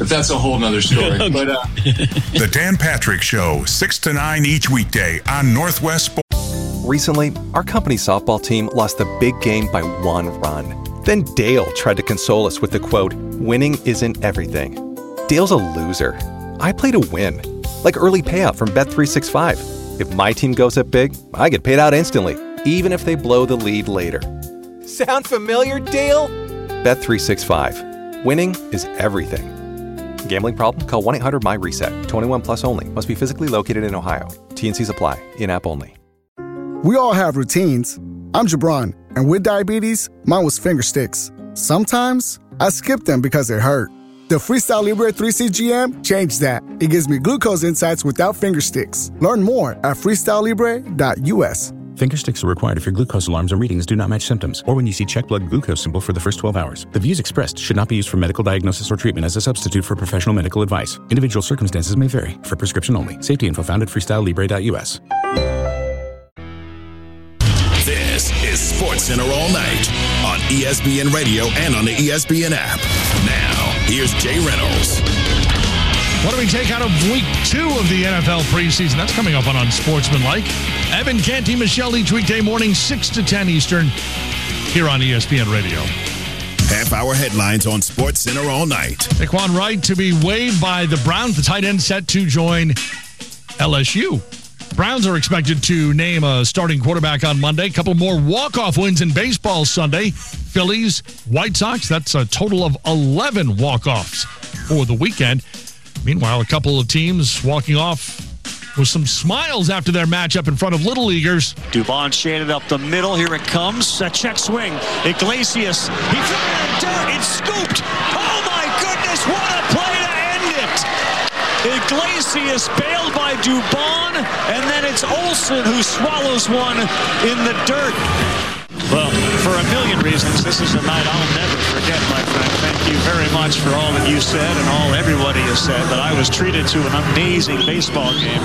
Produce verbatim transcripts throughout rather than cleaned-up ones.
but that's a whole nother story. But uh, The Dan Patrick Show, six to nine each weekday on Northwest Sports. Recently, our company's softball team lost the big game by one run. Then Dale tried to console us with the quote, "Winning isn't everything." Dale's a loser. I play to win. Like early payout from Bet three sixty-five. If my team goes up big, I get paid out instantly, even if they blow the lead later. Sound familiar, Dale? Bet three sixty-five. Winning is everything. Gambling problem? Call one eight hundred M Y reset. twenty-one plus only. Must be physically located in Ohio. T and C's apply. In-app only. We all have routines. I'm Jabron, and with diabetes, mine was finger sticks. Sometimes I skip them because it hurt. The Freestyle Libre three C G M changed that. It gives me glucose insights without finger sticks. Learn more at freestyle libre dot U S. Finger sticks are required if your glucose alarms or readings do not match symptoms, or when you see check blood glucose symbol for the first twelve hours. The views expressed should not be used for medical diagnosis or treatment as a substitute for professional medical advice. Individual circumstances may vary. For prescription only. Safety info found at freestyle libre dot U S. This is SportsCenter All Night on E S P N Radio and on the E S P N app. Now, here's Jay Reynolds. What do we take out of week two of the N F L preseason? That's coming up on Unsportsmanlike. Evan Canty, Michelle, each weekday morning, six to ten Eastern, here on E S P N Radio. Half-hour headlines on SportsCenter All Night. Daquan Wright to be waived by the Browns. The tight end set to join L S U. Browns are expected to name a starting quarterback on Monday. A couple more walk-off wins in baseball Sunday. Phillies, White Sox. That's a total of eleven walk-offs for the weekend. Meanwhile, a couple of teams walking off with some smiles after their matchup in front of Little Leaguers. Dubon shaded up the middle. Here it comes. A check swing. Iglesias. He threw it in dirt. It's scooped. Oh, my goodness. What a play to end it. Iglesias bailed by Dubon. And then it's Olsen who swallows one in the dirt. Well, for a million reasons, this is a night I'll never forget, my friend. Thank you very much for all that you said and all everybody has said. But I was treated to an amazing baseball game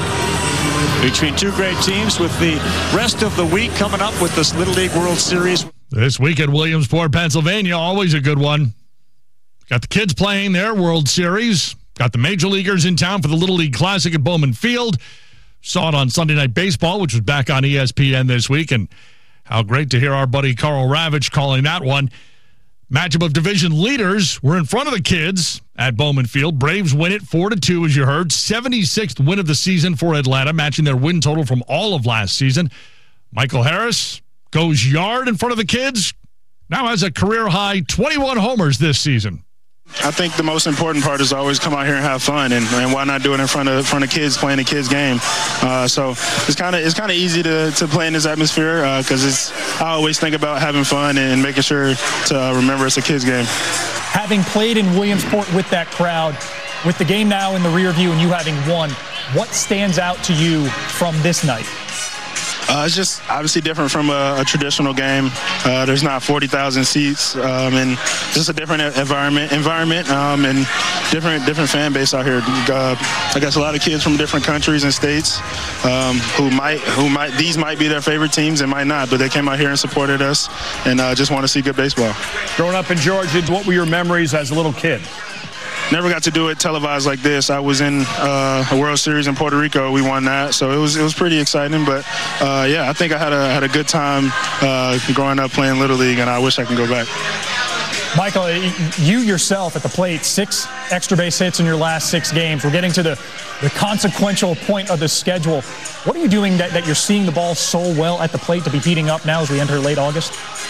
between two great teams with the rest of the week coming up with this Little League World Series. This week at Williamsport, Pennsylvania, always a good one. Got the kids playing their World Series. Got the major leaguers in town for the Little League Classic at Bowman Field. Saw it on Sunday Night Baseball, which was back on E S P N this week. And how great to hear our buddy Carl Ravitch calling that one. Matchup of division leaders. We're in front of the kids at Bowman Field. Braves win it four to two, as you heard. seventy-sixth win of the season for Atlanta, matching their win total from all of last season. Michael Harris goes yard in front of the kids. Now has a career-high twenty-one homers this season. I think the most important part is always come out here and have fun, and, and why not do it in front of in front of kids playing a kids game? Uh, so it's kind of it's kind of easy to, to play in this atmosphere because uh, it's I always think about having fun and making sure to uh, remember it's a kids game. Having played in Williamsport with that crowd, with the game now in the rear view and you having won, what stands out to you from this night? Uh, it's just obviously different from a, a traditional game. Uh, there's not forty thousand seats, um, and just a different environment, environment, um, and different different fan base out here. Uh, I guess a lot of kids from different countries and states um, who might who might these might be their favorite teams and might not, but they came out here and supported us, and uh, just want to see good baseball. Growing up in Georgia, what were your memories as a little kid? Never got to do it televised like this. I was in uh, a World Series in Puerto Rico. We won that, so it was it was pretty exciting. But uh, yeah, I think I had a had a good time uh, growing up playing Little League, and I wish I could go back. Michael, you yourself at the plate, six extra base hits in your last six games. We're getting to the, the consequential point of the schedule. What are you doing that, that you're seeing the ball so well at the plate to be heating up now as we enter late August?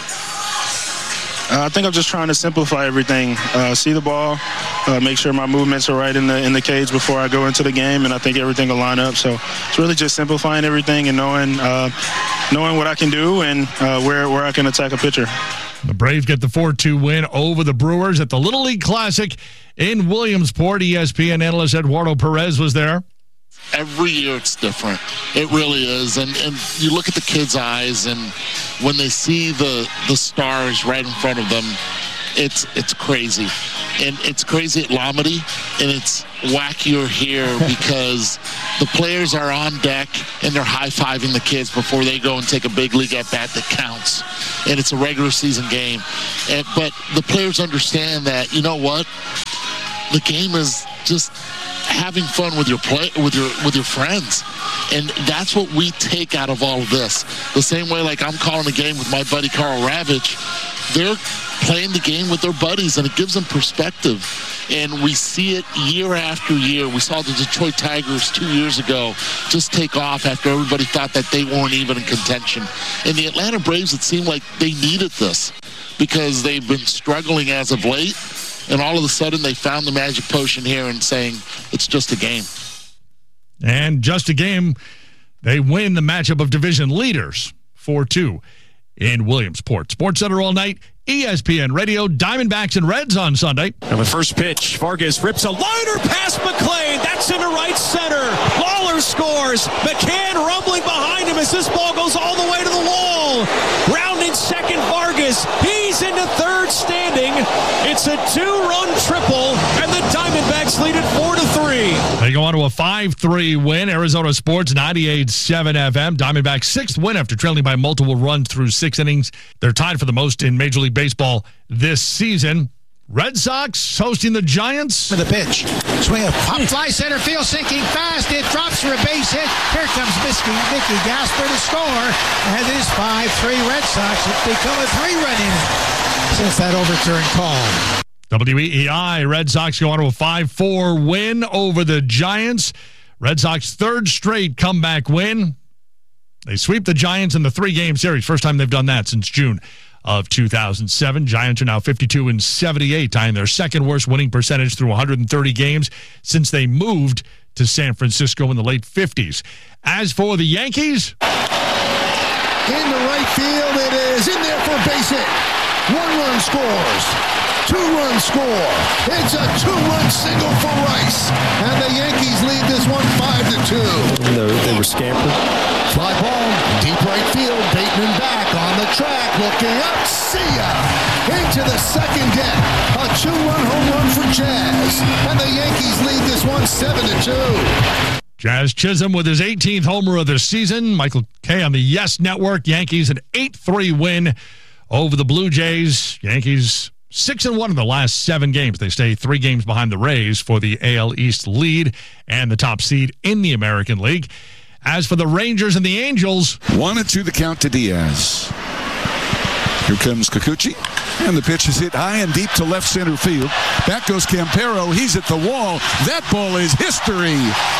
Uh, I think I'm just trying to simplify everything. Uh, see the ball, uh, make sure my movements are right in the in the cage before I go into the game, and I think everything will line up. So it's really just simplifying everything and knowing uh, knowing what I can do and uh, where where I can attack a pitcher. The Braves get the four two win over the Brewers at the Little League Classic in Williamsport. E S P N analyst Eduardo Perez was there. Every year it's different. It really is. And and you look at the kids' eyes, and when they see the the stars right in front of them, it's it's crazy. And it's crazy at Lomity, and it's wackier here because the players are on deck and they're high-fiving the kids before they go and take a big league at-bat that counts. And it's a regular season game. And, but the players understand that, you know what? the game is just having fun with your play, with your with your friends. And that's what we take out of all of this. The same way, like I'm calling a game with my buddy Carl Ravage, they're playing the game with their buddies, and it gives them perspective. And we see it year after year. We saw the Detroit Tigers two years ago just take off after everybody thought that they weren't even in contention. And the Atlanta Braves, it seemed like they needed this because they've been struggling as of late. And all of a sudden, they found the magic potion here and saying, it's just a game. And just a game, they win the matchup of division leaders four two in Williamsport. Sports Center all night, E S P N Radio, Diamondbacks and Reds on Sunday. And the first pitch, Vargas rips a liner past McClain. That's into right center. Lawler scores. McCann rumbling behind him as this ball goes all the way to the wall. Rounding second, Vargas. He's into third standing. It's a two-run triple, and the Diamondbacks lead it four to three. They go on to a five three win. Arizona Sports ninety-eight point seven F M. Diamondbacks' sixth win after trailing by multiple runs through six innings. They're tied for the most in Major League Baseball this season. Red Sox hosting the Giants. For the pitch. Swing a pop fly center field, sinking fast. It drops for a base hit. Here comes Mickey, Mickey Gasper to score. And it is five three Red Sox. It's become a three-run inning since that overturned call. W E E I, Red Sox go on to a five four win over the Giants. Red Sox third straight comeback win. They sweep the Giants in the three-game series. First time they've done that since June of two thousand seven. Giants are now fifty-two and seventy-eight, tying their second worst winning percentage through one hundred thirty games since they moved to San Francisco in the late fifties. As for the Yankees, in the right field, it is in there for a base hit. One run scores. Two-run score. It's a two-run single for Rice. And the Yankees lead this one five to two. They, they were scampered. Fly ball, deep right field. Bateman back on the track, looking up. See ya. Into the second deck. A two-run home run for Jazz. And the Yankees lead this one seven to two. Jazz Chisholm with his eighteenth homer of the season. Michael Kay on the Yes Network. Yankees an eight three win over the Blue Jays. Yankees six and one in the last seven games. They stay three games behind the Rays for the A L East lead and the top seed in the American League. As for the Rangers and the Angels, one and two the count to Diaz. Here comes Kikuchi, and the pitch is hit high and deep to left center field. Back goes Campero. He's at the wall. That ball is history.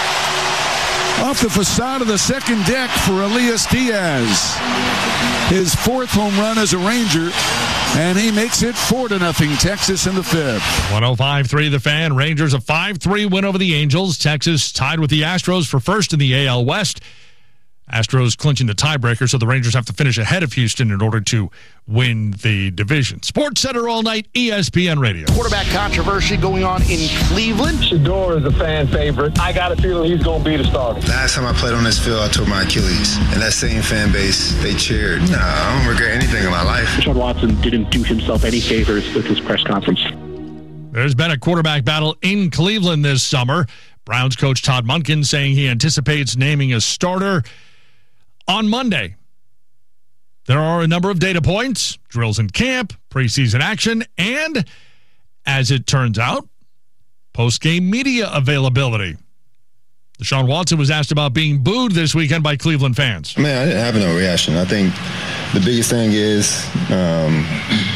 Off the facade of the second deck for Elias Diaz. His fourth home run as a Ranger, and he makes it four to nothing Texas in the fifth. one oh five three The Fan. Rangers a five three win over the Angels. Texas tied with the Astros for first in the A L West. Astros clinching the tiebreaker, so the Rangers have to finish ahead of Houston in order to win the division. Sports Center all night, E S P N Radio. Quarterback controversy going on in Cleveland. Shedeur is a fan favorite. I got a feeling he's going to be the starter. Last time I played on this field, I tore my Achilles. And that same fan base, they cheered. Nah, I don't regret anything in my life. Deshaun Watson didn't do himself any favors with his press conference. There's been a quarterback battle in Cleveland this summer. Browns coach Todd Monken saying he anticipates naming a starter on Monday. There are a number of data points, drills in camp, preseason action, and, as it turns out, post-game media availability. Deshaun Watson was asked about being booed this weekend by Cleveland fans. Man, I didn't have no reaction. I think the biggest thing is, um,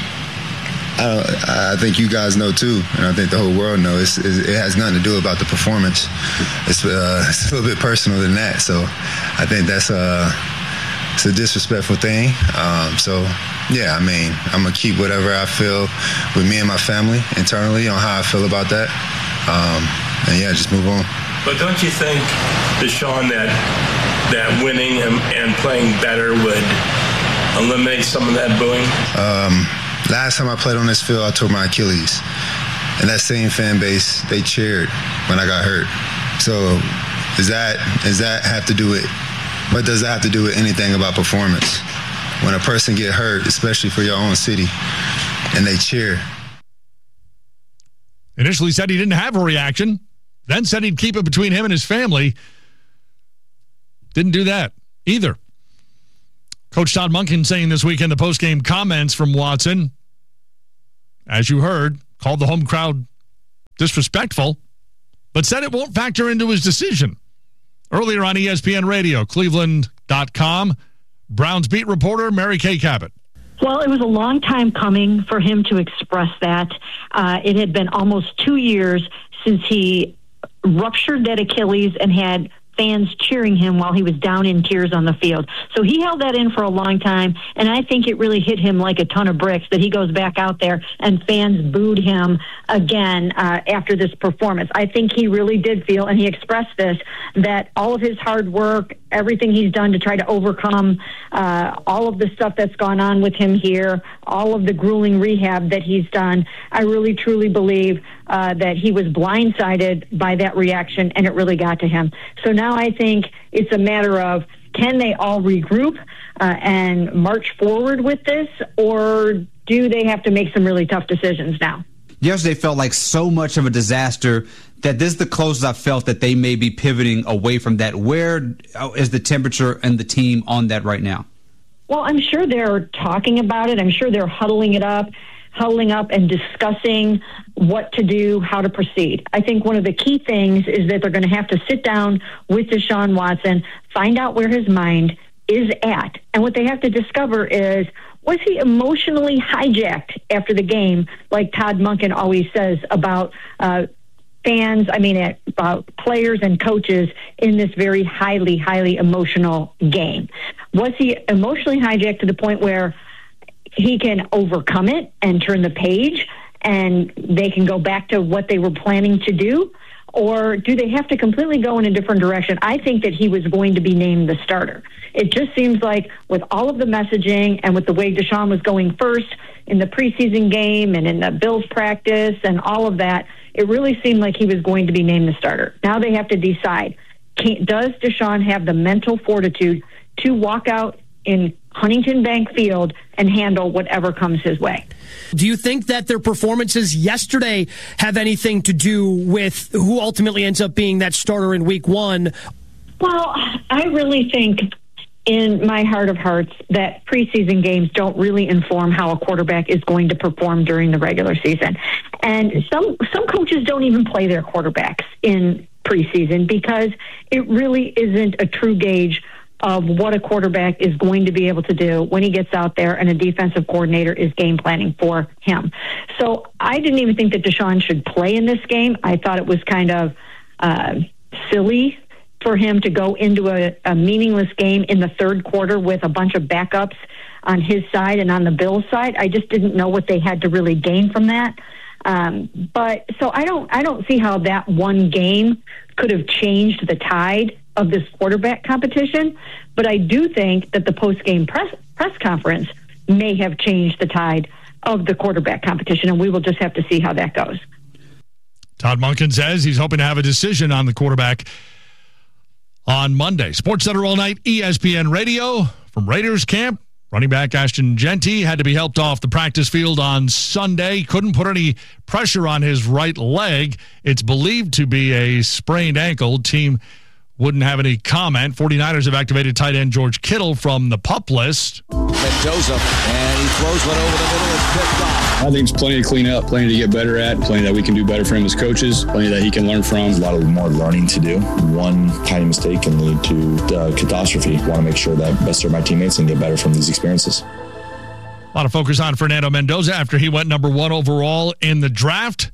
I, I think you guys know too, and I think the whole world knows, it's, it has nothing to do about the performance. It's, uh, it's a little bit personal than that. So I think that's a, it's a disrespectful thing. Um, so, yeah, I mean, I'm going to keep whatever I feel with me and my family internally on how I feel about that. Um, and, yeah, just move on. But don't you think, Deshaun, that that winning and, and playing better would eliminate some of that booing? Um, last time I played on this field, I tore my Achilles. And that same fan base, they cheered when I got hurt. So does that, does that have to do with, what does that have to do with anything about performance? When a person get hurt, especially for your own city, and they cheer. Initially said he didn't have a reaction, then said he'd keep it between him and his family. Didn't do that either. Coach Todd Monken saying this weekend the post-game comments from Watson, as you heard, called the home crowd disrespectful, but said it won't factor into his decision. Earlier on E S P N Radio, Cleveland dot com, Browns beat reporter Mary Kay Cabot. Well, it was a long time coming for him to express that. Uh, it had been almost two years since he ruptured that Achilles and had fans cheering him while he was down in tears on the field. So he held that in for a long time, and I think it really hit him like a ton of bricks that he goes back out there and fans booed him again uh, after this performance. I think he really did feel, and he expressed this, that all of his hard work, everything he's done to try to overcome uh, all of the stuff that's gone on with him here, all of the grueling rehab that he's done, I really truly believe uh, that he was blindsided by that reaction, and it really got to him. So now I think it's a matter of, can they all regroup uh, and march forward with this, or do they have to make some really tough decisions now? Yesterday felt like so much of a disaster that this is the closest I felt that they may be pivoting away from that. Where is the temperature and the team on that right now? Well, I'm sure they're talking about it. I'm sure they're huddling it up, huddling up and discussing what to do, how to proceed. I think one of the key things is that they're going to have to sit down with Deshaun Watson, find out where his mind is at. And what they have to discover is, was he emotionally hijacked after the game, like Todd Monken always says about uh, fans, I mean, about players and coaches in this very highly, highly emotional game? Was he emotionally hijacked to the point where he can overcome it and turn the page and they can go back to what they were planning to do? Or do they have to completely go in a different direction? I think that he was going to be named the starter. It just seems like with all of the messaging and with the way Deshaun was going first in the preseason game and in the Bills practice and all of that, it really seemed like he was going to be named the starter. Now they have to decide, can, does Deshaun have the mental fortitude to walk out in Huntington Bank Field and handle whatever comes his way? Do you think that their performances yesterday have anything to do with who ultimately ends up being that starter in week one? Well, I really think in my heart of hearts that preseason games don't really inform how a quarterback is going to perform during the regular season. And some some coaches don't even play their quarterbacks in preseason because it really isn't a true gauge of what a quarterback is going to be able to do when he gets out there and a defensive coordinator is game planning for him. So I didn't even think that Deshaun should play in this game. I thought it was kind of uh, silly for him to go into a, a meaningless game in the third quarter with a bunch of backups on his side and on the Bills side. I just didn't know what they had to really gain from that. Um, but so I don't, I don't see how that one game could have changed the tide of this quarterback competition. But I do think that the post-game press press conference may have changed the tide of the quarterback competition, and we will just have to see how that goes. Todd Monken says he's hoping to have a decision on the quarterback on Monday. SportsCenter all night, E S P N Radio from Raiders camp. Running back Ashton Jeanty had to be helped off the practice field on Sunday. Couldn't put any pressure on his right leg. It's believed to be a sprained ankle. Team wouldn't have any comment. 49ers have activated tight end George Kittle from the PUP list. Mendoza, and he throws one over the middle. It's picked off. I think it's plenty to clean up, plenty to get better at, plenty that we can do better for him as coaches, plenty that he can learn from. A lot of more learning to do. One tiny mistake can lead to uh, catastrophe. I want to make sure that best serve my teammates and get better from these experiences. A lot of focus on Fernando Mendoza after he went number one overall in the draft.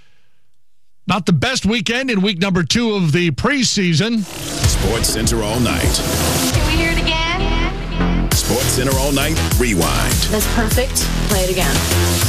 Not the best weekend in week number two of the preseason. Sports Center all night. Can we hear it again? Sports Center all night, rewind. That's perfect. Play it again.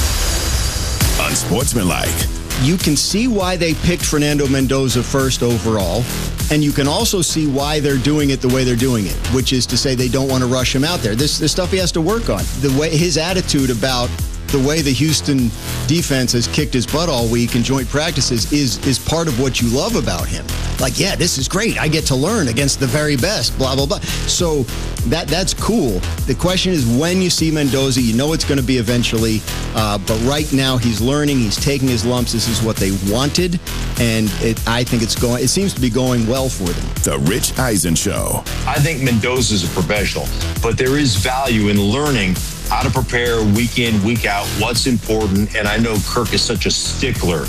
Unsportsmanlike. You can see why they picked Fernando Mendoza first overall, and you can also see why they're doing it the way they're doing it, which is to say they don't want to rush him out there. This this stuff he has to work on. The way his attitude about the way the Houston defense has kicked his butt all week in joint practices is is part of what you love about him. Like, yeah, this is great. I get to learn against the very best, blah, blah, blah. So that that's cool. The question is when you see Mendoza, you know it's going to be eventually. Uh, but right now he's learning. He's taking his lumps. This is what they wanted. And it, I think it's going. It seems to be going well for them. The Rich Eisen Show. I think Mendoza's a professional, but there is value in learning how to prepare week in, week out, what's important. And I know Kirk is such a stickler for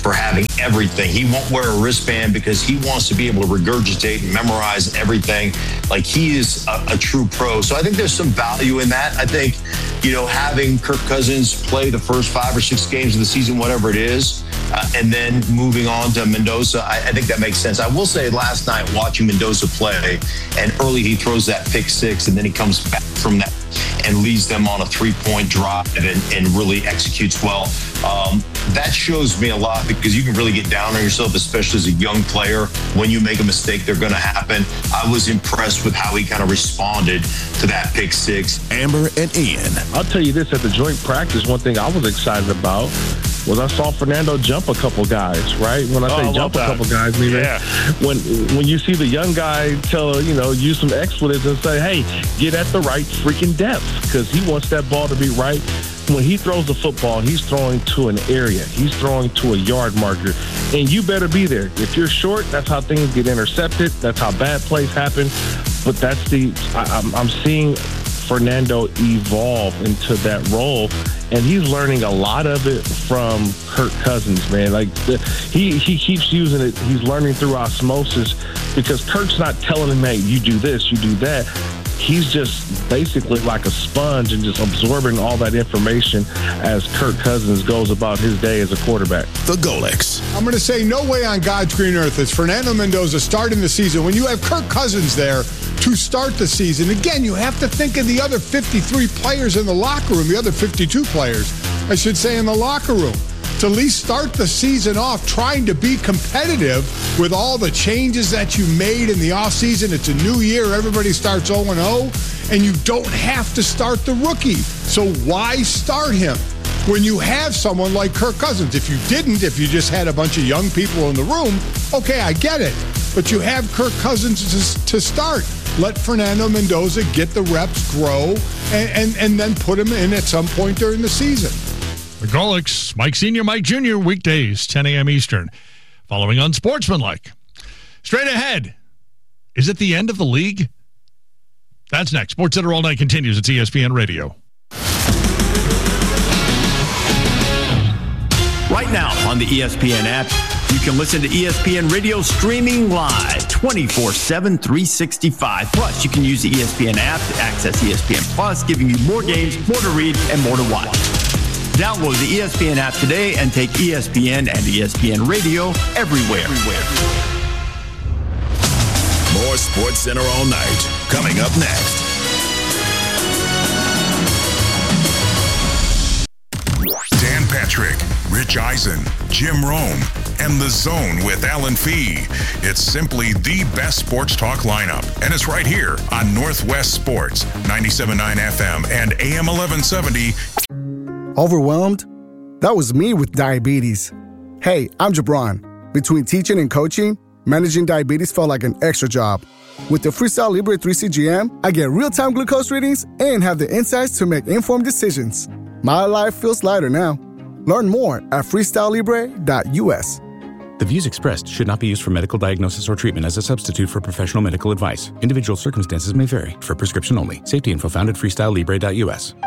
for having everything. He won't wear a wristband because he wants to be able to regurgitate and memorize everything. Like, he is a, a true pro. So I think there's some value in that. I think, you know, having Kirk Cousins play the first five or six games of the season, whatever it is, uh, and then moving on to Mendoza, I, I think that makes sense. I will say last night watching Mendoza play, and early he throws that pick six, and then he comes back from that and leads them on a three-point drive and, and really executes well. Um, that shows me a lot, because you can really get down on yourself, especially as a young player. When you make a mistake, they're going to happen. I was impressed with how he kind of responded to that pick six. Amber and Ian. I'll tell you this, at the joint practice, one thing I was excited about was I saw Fernando jump a couple guys, right? When I say oh, I jump a that. couple guys, meaning yeah. when when you see the young guy tell, you know, use some expletives and say, hey, get at the right freaking depth, because he wants that ball to be right. When he throws the football, he's throwing to an area. He's throwing to a yard marker, and you better be there. If you're short, that's how things get intercepted. That's how bad plays happen. But that's the I, I'm, I'm seeing Fernando evolve into that role, and he's learning a lot of it from Kirk Cousins, man. Like, the, he he keeps using it. He's learning through osmosis, because Kirk's not telling him, hey, you do this, you do that. He's just basically like a sponge and just absorbing all that information as Kirk Cousins goes about his day as a quarterback. The Golix. I'm going to say no way on God's green earth is Fernando Mendoza starting the season when you have Kirk Cousins there to start the season. Again, you have to think of the other fifty-three players in the locker room, the other fifty-two players, I should say, in the locker room. To at least start the season off trying to be competitive with all the changes that you made in the offseason. It's a new year. Everybody starts oh and oh, and you don't have to start the rookie. So why start him when you have someone like Kirk Cousins? If you didn't, if you just had a bunch of young people in the room, okay, I get it. But you have Kirk Cousins to, to start. Let Fernando Mendoza get the reps, grow, and, and, and then put him in at some point during the season. The Golix, Mike Senior, Mike Junior, weekdays, ten a.m. Eastern. Following on Sportsmanlike. Straight ahead. Is it the end of the league? That's next. Sports Center All Night continues. It's E S P N Radio. Right now on the E S P N app, you can listen to E S P N Radio streaming live twenty-four seven, three sixty-five. Plus, you can use the E S P N app to access E S P N Plus, giving you more games, more to read, and more to watch. Download the E S P N app today and take E S P N and E S P N Radio everywhere. everywhere. More Sports Center All Night coming up next. Dan Patrick, Rich Eisen, Jim Rome, and The Zone with Alan Fee. It's simply the best sports talk lineup, and it's right here on Northwest Sports, ninety-seven point nine F M and A M eleven seventy. Overwhelmed? That was me with diabetes. Hey, I'm Jabron. Between teaching and coaching, managing diabetes felt like an extra job. With the Freestyle Libre three C G M, I get real-time glucose readings and have the insights to make informed decisions. My life feels lighter now. Learn more at freestyle libre dot U S. The views expressed should not be used for medical diagnosis or treatment as a substitute for professional medical advice. Individual circumstances may vary. For prescription only. Safety info found at freestyle libre dot U S.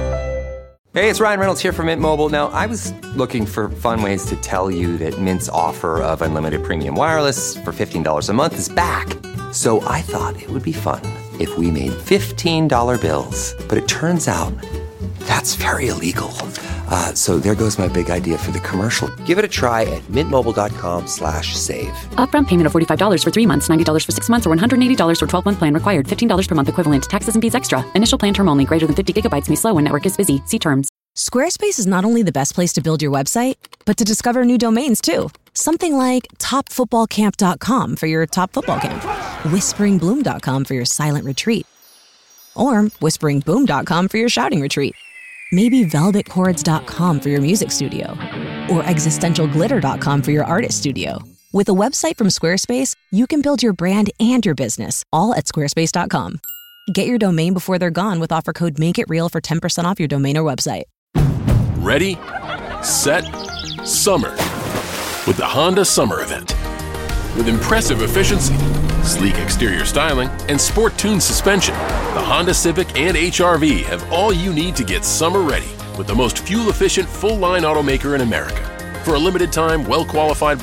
Hey, it's Ryan Reynolds here from Mint Mobile. Now, I was looking for fun ways to tell you that Mint's offer of unlimited premium wireless for fifteen dollars a month is back. So I thought it would be fun if we made fifteen dollar bills. But it turns out that's very illegal. Uh, so there goes my big idea for the commercial. Give it a try at mintmobile.com slash save. Upfront payment of forty-five dollars for three months, ninety dollars for six months, or one hundred eighty dollars for twelve-month plan required. fifteen dollars per month equivalent. Taxes and fees extra. Initial plan term only. Greater than fifty gigabytes may slow when network is busy. See terms. Squarespace is not only the best place to build your website, but to discover new domains too. Something like top football camp dot com for your top football camp. whispering bloom dot com for your silent retreat. Or whispering boom dot com for your shouting retreat. Maybe velvet chords dot com for your music studio. Or existential glitter dot com for your artist studio. With a website from Squarespace, you can build your brand and your business, all at squarespace dot com. Get your domain before they're gone with offer code MAKEITREAL for ten percent off your domain or website. Ready, set, summer. With the Honda Summer Event. With impressive efficiency, sleek exterior styling, and sport-tuned suspension, the Honda Civic and H R V have all you need to get summer ready with the most fuel-efficient full-line automaker in America. For a limited time, well-qualified